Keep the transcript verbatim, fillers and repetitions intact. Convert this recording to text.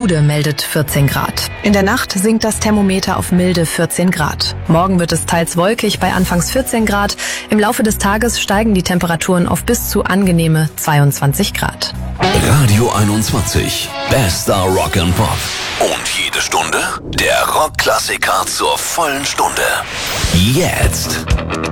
Buxtehude meldet vierzehn Grad. In der Nacht sinkt das Thermometer auf milde vierzehn Grad. Morgen wird es teils wolkig bei anfangs vierzehn Grad. Im Laufe des Tages steigen die Temperaturen auf bis zu angenehme zweiundzwanzig Grad. Radio einundzwanzig. Bester Rock and Pop. Und jede Stunde der Rockklassiker zur vollen Stunde. Jetzt.